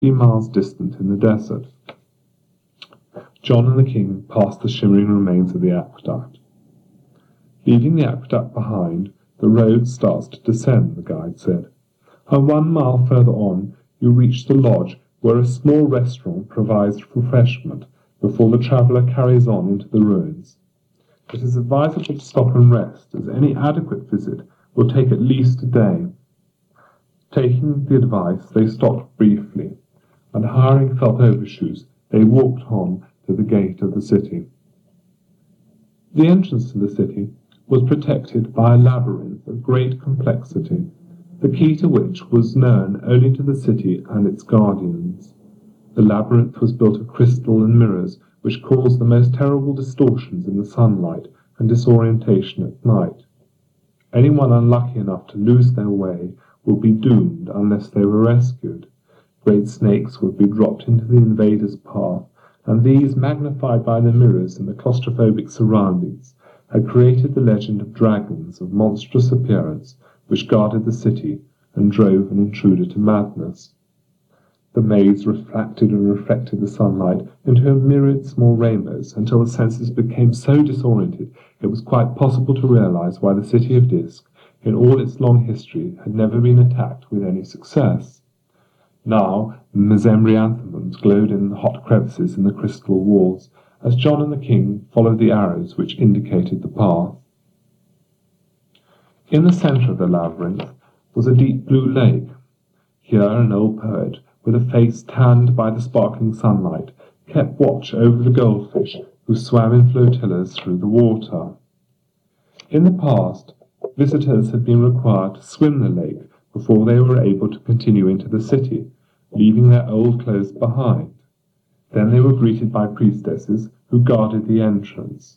miles distant in the desert. John and the king passed the shimmering remains of the aqueduct. Leaving the aqueduct behind, the road starts to descend, the guide said. And 1 mile further on, you reach the lodge where a small restaurant provides refreshment before the traveller carries on into the ruins. It is advisable to stop and rest, as any adequate visit will take at least a day. Taking the advice, they stopped briefly, and hiring felt overshoes, they walked on to the gate of the city. The entrance to the city was protected by a labyrinth of great complexity, the key to which was known only to the city and its guardians. The labyrinth was built of crystal and mirrors, which caused the most terrible distortions in the sunlight and disorientation at night. Anyone unlucky enough to lose their way would be doomed unless they were rescued. Great snakes would be dropped into the invader's path, and these, magnified by the mirrors and the claustrophobic surroundings, had created the legend of dragons of monstrous appearance which guarded the city and drove an intruder to madness. The maze refracted and reflected the sunlight into a myriad small rainbows until the senses became so disoriented it was quite possible to realize why the city of Disk, in all its long history, had never been attacked with any success. Now, mesembryanthemums glowed in the hot crevices in the crystal walls, as John and the king followed the arrows which indicated the path. In the centre of the labyrinth was a deep blue lake. Here an old poet, with a face tanned by the sparkling sunlight, kept watch over the goldfish who swam in flotillas through the water. In the past, visitors had been required to swim the lake before they were able to continue into the city, leaving their old clothes behind. Then they were greeted by priestesses who guarded the entrance.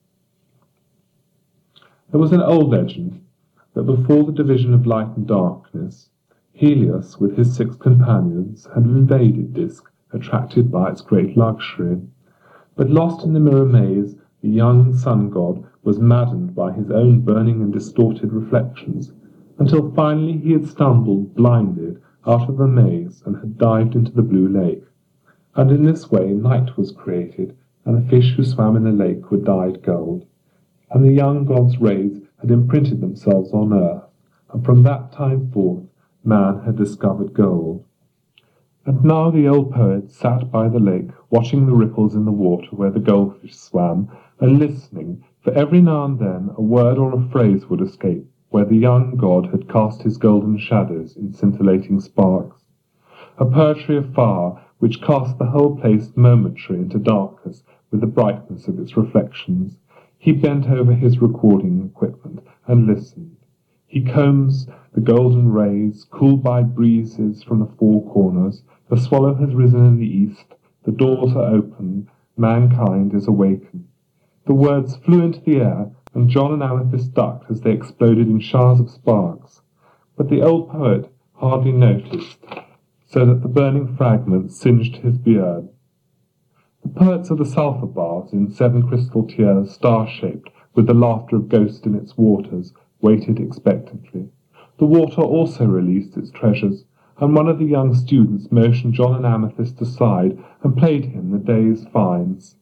There was an old legend that before the division of light and darkness, Helios with his 6 companions had invaded Disk, attracted by its great luxury. But lost in the mirror maze, the young sun god was maddened by his own burning and distorted reflections, until finally he had stumbled blinded out of the maze and had dived into the blue lake. And in this way night was created, and the fish who swam in the lake were dyed gold. And the young god's rays had imprinted themselves on earth, and from that time forth man had discovered gold. And now the old poet sat by the lake, watching the ripples in the water where the goldfish swam, and listening, for every now and then a word or a phrase would escape, where the young god had cast his golden shadows in scintillating sparks. A poetry of fire which cast the whole place momentary into darkness with the brightness of its reflections. He bent over his recording equipment and listened. He combs the golden rays, cooled by breezes from the 4 corners. The swallow has risen in the east, the doors are opened, mankind is awakened. The words flew into the air, and John and Amethyst ducked as they exploded in showers of sparks. But the old poet hardly noticed, so that the burning fragments singed his beard. The poets of the sulphur baths, in 7 crystal tiers, star-shaped, with the laughter of ghosts in its waters, waited expectantly. The water also released its treasures, and one of the young students motioned John and Amethyst aside and played him the day's finds.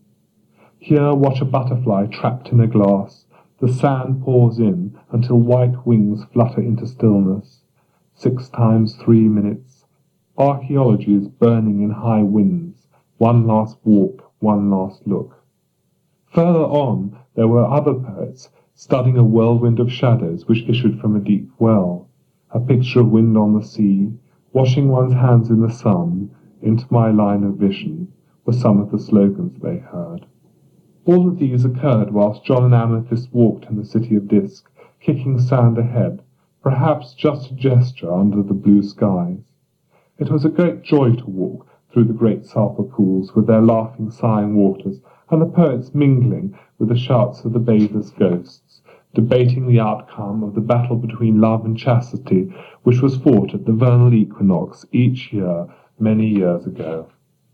Here watch a butterfly trapped in a glass. The sand pours in until white wings flutter into stillness. 6 times 3 minutes. Archaeology is burning in high winds. One last walk, one last look. Further on there were other poets, studying a whirlwind of shadows which issued from a deep well. A picture of wind on the sea, washing one's hands in the sun, into my line of vision, were some of the slogans they heard. All of these occurred whilst John and Amethyst walked in the city of Disk, kicking sand ahead, perhaps just a gesture under the blue skies. It was a great joy to walk through the great sulphur pools with their laughing, sighing waters, and the poets mingling with the shouts of the bathers' ghosts, debating the outcome of the battle between love and chastity which was fought at the vernal equinox each year many years ago.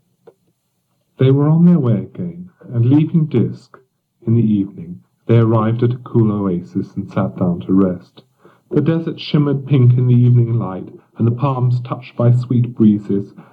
They were on their way again, and leaving Disk in the evening, they arrived at a cool oasis and sat down to rest. The desert shimmered pink in the evening light, and the palms, touched by sweet breezes,